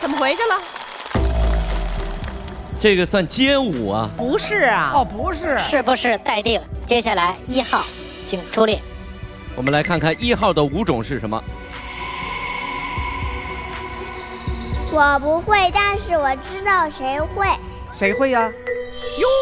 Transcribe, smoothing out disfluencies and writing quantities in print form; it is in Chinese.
怎么回去了？ 这个算街舞啊？ 不是啊。 哦，不是。 是不是待定？接下来1号，请出列。 我们来看看1号的舞种是什么。 我不会，但是我知道谁会。 谁会呀？